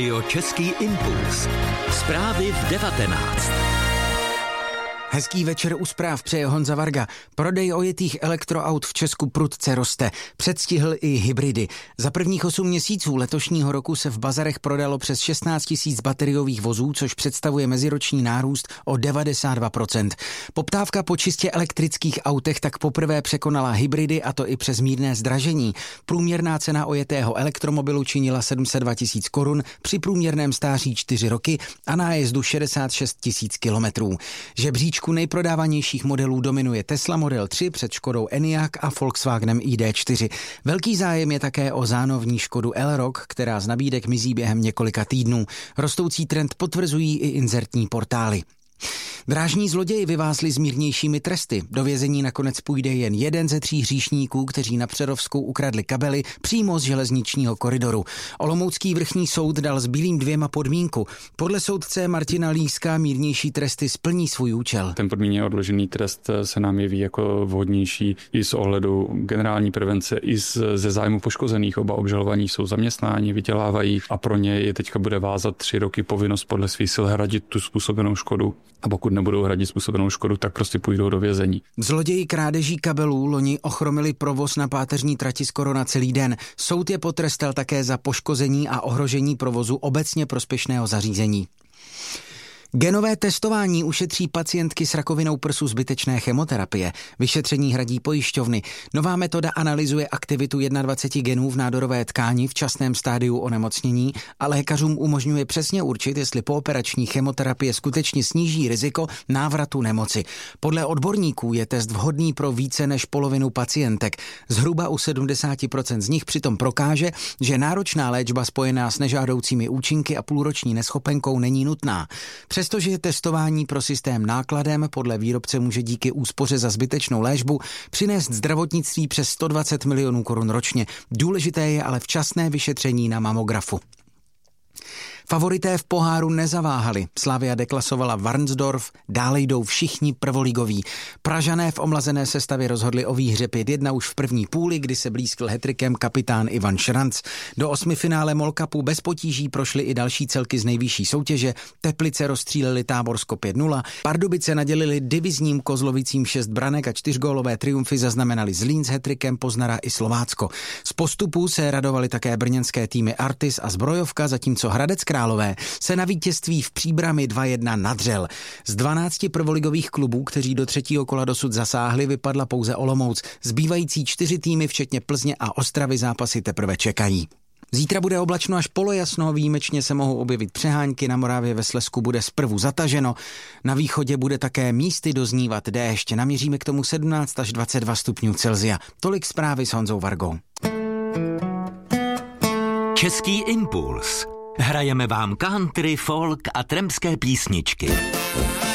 Český impuls. Zprávy v 19. Hezký večer u zpráv přeje Honza Varga. Prodej ojetých elektroaut v Česku prudce roste. Předstihl i hybridy. Za prvních 8 měsíců letošního roku se v bazarech prodalo přes 16 000 bateriových vozů, což představuje meziroční nárůst o 92%. Poptávka po čistě elektrických autech tak poprvé překonala hybridy, a to i přes mírné zdražení. Průměrná cena ojetého elektromobilu činila 702 000 korun při průměrném stáří 4 roky a nájezdu 66 000 kilometrů. Žebříčku nejprodávanějších modelů dominuje Tesla Model 3 před Škodou Enyaq a Volkswagenem ID4. Velký zájem je také o zánovní Škodu Elroq, která z nabídek mizí během několika týdnů. Rostoucí trend potvrzují i inzertní portály. Drážní zloději vyvázli s mírnějšími tresty. Do vězení nakonec půjde jen jeden ze 3 hříšníků, kteří na Přerovsku ukradli kabely přímo z železničního koridoru. Olomoucký vrchní soud dal s Bílým 2 podmínku. Podle soudce Martina Líska mírnější tresty splní svůj účel. Ten podmíněně odložený trest se nám jeví jako vhodnější i z ohledu generální prevence, i ze zájmu poškozených. Oba obžalovaní jsou zaměstnáni, vydělávají a pro ně je teďka bude vázat 3 roky povinnost podle svých sil hradit tu způsobenou škodu. A pokud nebudou hradit způsobenou škodu, tak prostě půjdou do vězení. Zloději krádeží kabelů loni ochromili provoz na páteřní trati skoro na celý den. Soud je potrestal také za poškození a ohrožení provozu obecně prospěšného zařízení. Genové testování ušetří pacientky s rakovinou prsu zbytečné chemoterapie. Vyšetření hradí pojišťovny. Nová metoda analyzuje aktivitu 21 genů v nádorové tkáni v časném stádiu onemocnění a lékařům umožňuje přesně určit, jestli pooperační chemoterapie skutečně sníží riziko návratu nemoci. Podle odborníků je test vhodný pro více než polovinu pacientek. Zhruba u 70% z nich přitom prokáže, že náročná léčba spojená s nežádoucími účinky a půlroční neschopenkou není nutná. Přestože je testování pro systém nákladem, podle výrobce může díky úspoře za zbytečnou léčbu přinést zdravotnictví přes 120 milionů korun ročně. Důležité je ale včasné vyšetření na mamografu. Favorité v poháru nezaváhali. Slavia deklasovala Varnsdorf, dále jdou všichni prvoligoví. Pražané v omlazené sestavě rozhodli o výhře 5-1 už v první půli, kdy se blízkl hattrickem kapitán Ivan Šranc. Do 8 finále MOL Cupu bez potíží prošly i další celky z nejvyšší soutěže. Teplice rozstříleli Táborsko 5-0, Pardubice nadělili divizním Kozlovicím 6 branek a 4gólové triumfy zaznamenali Zlín s hattrickem, Poznara i Slovácko. Z postupu se radovali také brněnské týmy Artis a Zbrojovka, zatímco Hradec Králové se na vítězství v Příbrami 2-1 nadřel. Z 12 prvoligových klubů, kteří do 3. kola dosud zasáhli, vypadla pouze Olomouc. Zbývající 4 týmy, včetně Plzně a Ostravy, zápasy teprve čekají. Zítra bude oblačno až polojasno, výjimečně se mohou objevit přehánky, na Moravě ve Slezsku bude zprvu zataženo, na východě bude také místy doznívat déšť, naměříme k tomu 17 až 22 stupňů Celsia. Tolik zprávy s Honzou Vargou. Český impuls. Hrajeme vám country, folk a trampské písničky.